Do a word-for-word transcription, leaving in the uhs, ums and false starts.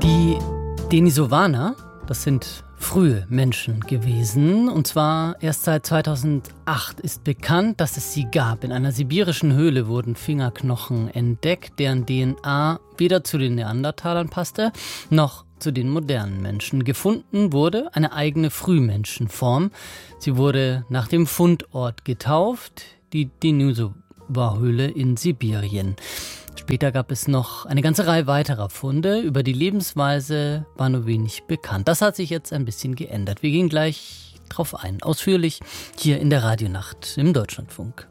Die Denisovaner, das sind frühe Menschen gewesen. Und zwar erst seit zweitausendacht ist bekannt, dass es sie gab. In einer sibirischen Höhle wurden Fingerknochen entdeckt, deren D N A weder zu den Neandertalern passte, noch zu den modernen Menschen. Gefunden wurde eine eigene Frühmenschenform. Sie wurde nach dem Fundort getauft, die Denisova-Höhle in Sibirien. Später gab es noch eine ganze Reihe weiterer Funde. Über die Lebensweise war nur wenig bekannt. Das hat sich jetzt ein bisschen geändert. Wir gehen gleich drauf ein, ausführlich hier in der Radionacht im Deutschlandfunk.